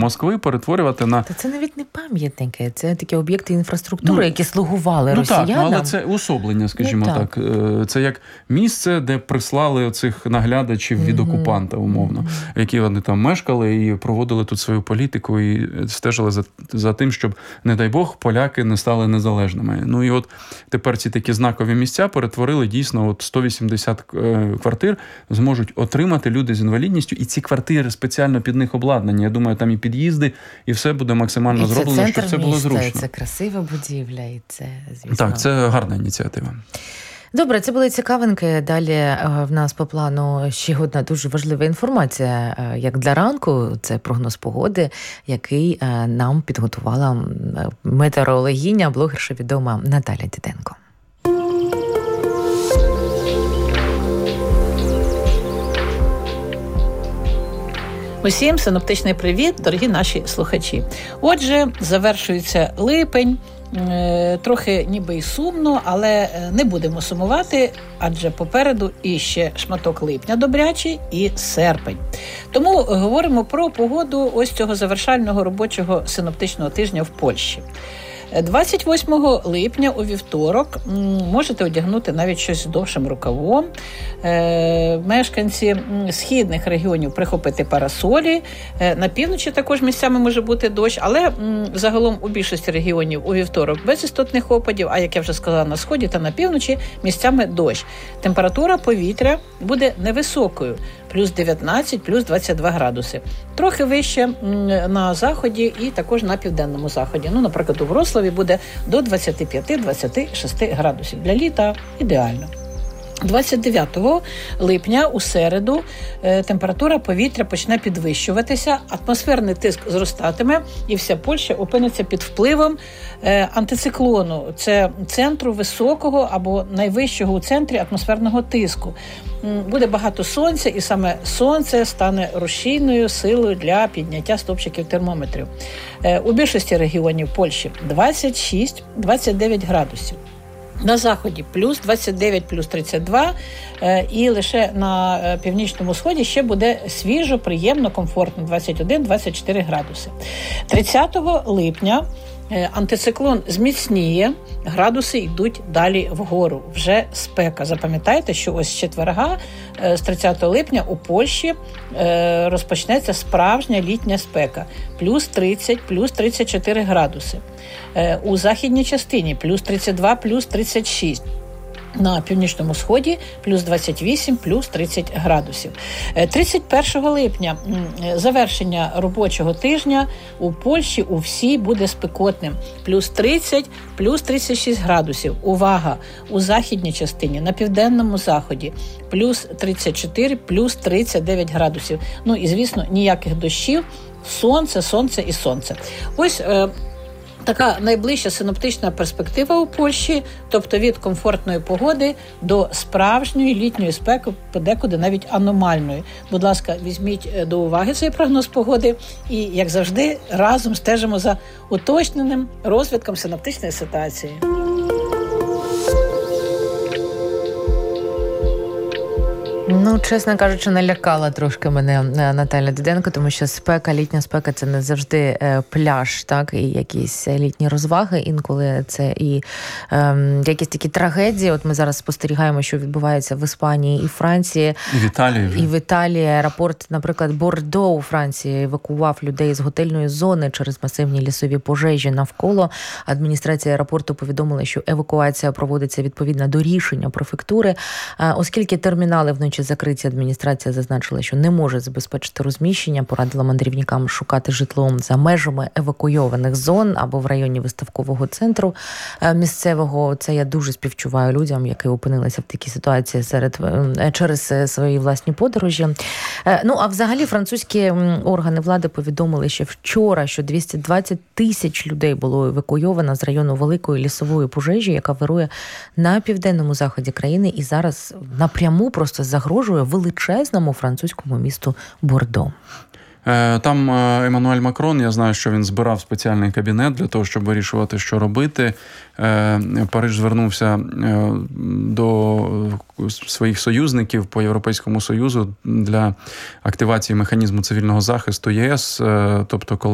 Москви перетворювати на... Та це навіть не пам'ятники, це такі об'єкти інфраструктури, які слугували росіянам. Так, але це уособлення, скажімо так. Це як місце, де прислали цих наглядачів від окупанта, умовно, які вони там мешкали і проводили тут свою політику і стежили за тим, щоб, не дай Бог, поляки не стали незалежними. Ну і от тепер ці такі знакові місця перетворили дійсно, от 180 квартир зможуть отримати люди з інвалідністю, і ці квартири спеціально під них обладнані. Я думаю, там і під'їзди, і все буде максимально зроблено, щоб це було зручно. Це красива будівля, і це, звісно... Так, це гарна ініціатива. Добре, це були цікавинки. Далі в нас по плану ще одна дуже важлива інформація, як для ранку. Це прогноз погоди, який нам підготувала метеорологиня, блогерша відома Наталя Діденко. Усім синоптичний привіт, дорогі наші слухачі. Отже, завершується липень, трохи ніби й сумно, але не будемо сумувати, адже попереду іще шматок липня добрячий і серпень. Тому говоримо про погоду ось цього завершального робочого синоптичного тижня в Польщі. 28 липня у вівторок можете одягнути навіть щось з довшим рукавом. Мешканці східних регіонів прихопити парасолі. На півночі також місцями може бути дощ, але загалом у більшості регіонів у вівторок без істотних опадів, а як я вже сказала, на сході та на півночі місцями дощ. Температура повітря буде невисокою. Плюс 19, плюс 22 градуси. Трохи вище на заході і також на південному заході. Ну, наприклад, у Вроцлаві буде до 25-26 градусів. Для літа ідеально. 29 липня у середу температура повітря почне підвищуватися, атмосферний тиск зростатиме і вся Польща опиниться під впливом антициклону. Це центру високого або найвищого у центрі атмосферного тиску. Буде багато сонця, і саме сонце стане рушійною силою для підняття стопчиків термометрів. У більшості регіонів Польщі 26-29 градусів. На заході плюс 29, плюс 32, і лише на північному сході ще буде свіжо, приємно, комфортно 21-24 градуси. 30 липня антициклон зміцніє, градуси йдуть далі вгору, вже спека. Запам'ятайте, що ось з четверга, з 30 липня у Польщі розпочнеться справжня літня спека. Плюс 30, плюс 34 градуси. У західній частині плюс 32, плюс 36. На північному сході плюс 28, плюс 30 градусів. 31 липня завершення робочого тижня у Польщі у всій буде спекотним. Плюс 30, плюс 36 градусів. Увага! У західній частині, на південному заході плюс 34, плюс 39 градусів. Ну і, звісно, ніяких дощів. Сонце, сонце і сонце. Ось така найближча синоптична перспектива у Польщі, тобто від комфортної погоди до справжньої літньої спеки, подекуди навіть аномальної. Будь ласка, візьміть до уваги цей прогноз погоди і, як завжди, разом стежимо за уточненим розвитком синоптичної ситуації. Ну, чесно кажучи, налякала трошки мене Наталя Діденко, тому що спека, літня спека – це не завжди пляж, так, і якісь літні розваги. Інколи це і якісь такі трагедії. От ми зараз спостерігаємо, що відбувається в Іспанії і Франції. І в Італії вже. І в Італії. Аеропорт, наприклад, Бордо у Франції евакуював людей з готельної зони через масивні лісові пожежі навколо. Адміністрація аеропорту повідомила, що евакуація проводиться відповідно до рішення префектури. Оскільки термінали вночі закриті, адміністрація зазначила, що не може забезпечити розміщення, порадила мандрівникам шукати житло за межами евакуйованих зон або в районі виставкового центру місцевого. Це я дуже співчуваю людям, які опинилися в такій ситуації через свої власні подорожі. Ну, а взагалі французькі органи влади повідомили ще вчора, що 220 тисяч людей було евакуйовано з району великої лісової пожежі, яка вирує на південному заході країни і зараз напряму просто загрожує величезному французькому місту Бордо. Там Еммануель Макрон, я знаю, що він збирав спеціальний кабінет для того, щоб вирішувати, що робити. Париж звернувся до своїх союзників по Європейському Союзу для активації механізму цивільного захисту ЄС, тобто коли